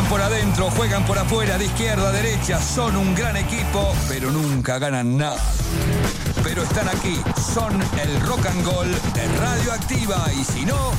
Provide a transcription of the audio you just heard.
por adentro, juegan por afuera, de izquierda a derecha, son un gran equipo, pero nunca ganan nada. Pero están aquí, son el Rock and Roll de Radioactiva, y si no,